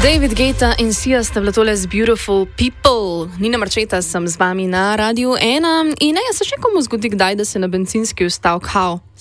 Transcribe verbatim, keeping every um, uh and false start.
David Guetta in Sia sta bila tole z Beautiful People. Nina Marčeta sem z vami na Radiu ena in ne, se še komu zgodi kdaj, da se na bencinski ustav kao